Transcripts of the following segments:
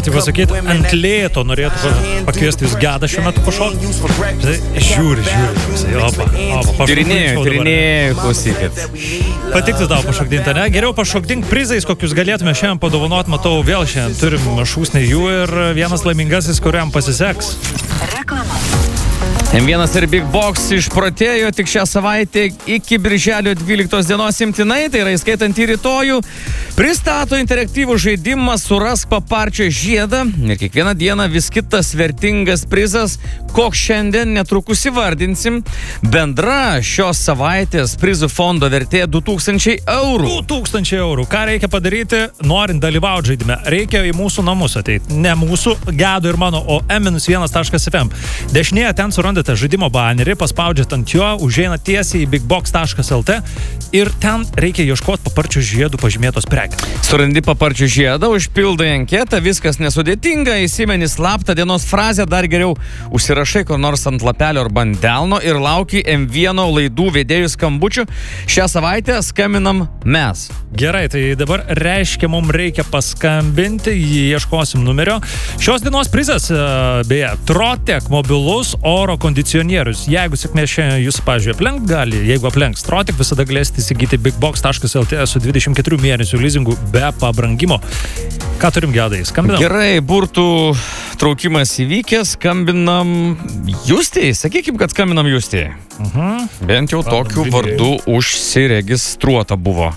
tai pasakyti, ant lėto norėtų pakviesti jūs Gedą šiuo metu pašokti. Tai žiūri. Tyrinėjau, klausykit. Patiktų tau pašokdinti, ne? Geriau pašokdink prizais, kokius galėtume šiandien padovanoti. Matau, vėl šiandien turim šūsnį jų ir vienas laimingasis, kuriam pasiseks. Reklama. M1 ir Big Box išprotėjo tik šią savaitę iki birželio 12 dienos imtinai, tai yra įskaitant į rytojų, pristato interaktyvų žaidimą Surask paparčio žiedą ir kiekvieną dieną vis kitas vertingas prizas, koks šiandien netrukus įvardinsim. Bendra šios savaitės prizų fondo vertė 2000 eurų. 2000 eurų. Ką reikia padaryti, norint dalyvauti žaidime? Reikia į mūsų namus ateiti. Ne mūsų, Gedo ir mano, o m-1.fm. Dešinėje ten surandate žaidimo banerį, paspaudžiat ant jo, užeina tiesiai į bigbox.lt ir ten reikia ieškoti paparčio žiedų pažymėtos prekės. Surandi paparčio žiedą, užpildai anketą, viskas nesudėtinga, įsimeni slaptą dienos frazę, dar geriau užsirašai kur nors ant lapelio arba ant delno ir lauki M1 laidų vedėjų skambučių. Šią savaitę skambinam mes. Gerai, tai dabar reiškia, mums reikia paskambinti, ieškosim numerio. Šios dienos prizas, beje, Trotek mobilus oro kondicionierius. Jeigu sėkmė šiandien jūs, pavyzdžiui, aplenkt gali, jeigu aplenks Trotek, visada galėsite įsigyti bigbox.lt su 24 mėnesių lizingu be pabrangimo. Ką turim, Gedai? Skambinam? Gerai, burtų traukimas įvykęs, skambinam Justei. Sakykim, kad skambinam Justei. Bent jau tokiu vardu užsiregistruota buvo.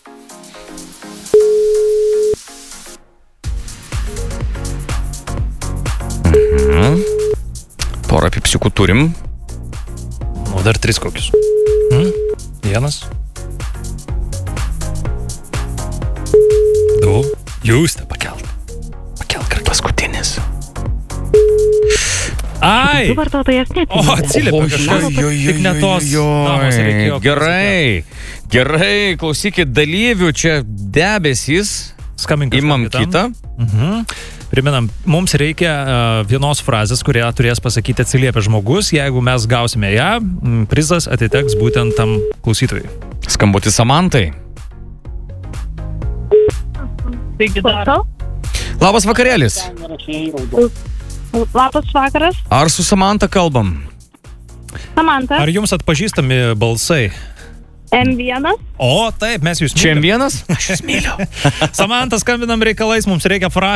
Porą pipsiukų turim. O dar 3 kokius. Vienas. 2. Justė, pakelk. Pakelk, paskutinis. Ai! Vartotojas O, atsiliepė kažkas. Tik ne tos damos reikėjo. Gerai, klausykit, dalyvių čia debesys. Skambink Imam kitą. Priminam, mums reikia vienos frazės, kurią turės pasakyti atsiliepę žmogus. Jeigu mes gausime ją, prizas atiteks būtent tam klausytojui. Skambutis Samantai. Labas vakarėlis. Labas vakaras. Ar su Samanta kalbam? Samanta. Ar jums atpažįstami balsai? M1. O, taip, mes jūs mylim. Čia M1? Aš jūs myliu. Samanta, skambinam reikalais, mums reikia frazės.